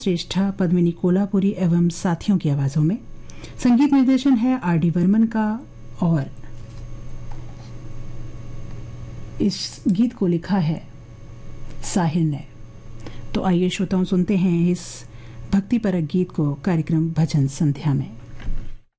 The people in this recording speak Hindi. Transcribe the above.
श्रेष्ठा पद्मिनी कोल्हापुरी एवं साथियों की आवाजों में। संगीत निर्देशन है आर.डी. बर्मन का और इस गीत को लिखा है साहिल ने। तो आइए श्रोताओं सुनते हैं इस भक्तिपरक गीत को कार्यक्रम भजन संध्या में।